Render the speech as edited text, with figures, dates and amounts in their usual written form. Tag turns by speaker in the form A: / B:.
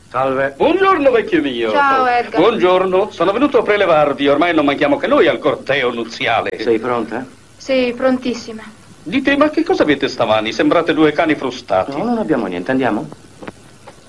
A: Salve.
B: Buongiorno, vecchio mio.
C: Ciao, Edgar.
B: Buongiorno, sono venuto a prelevarvi, ormai non manchiamo che noi al corteo nuziale.
A: Sei pronta?
C: Sì, prontissima.
B: Dite, ma che cosa avete stamani? Sembrate due cani frustati.
A: No, non abbiamo niente, andiamo?